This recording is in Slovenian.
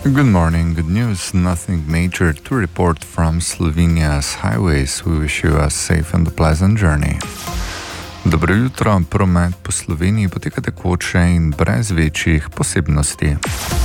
Good morning, good news. Nothing major to report from Slovenia's highways. We wish you a safe and pleasant journey. Dobro jutro, promet po Sloveniji poteka tekoče in brez večjih posebnosti.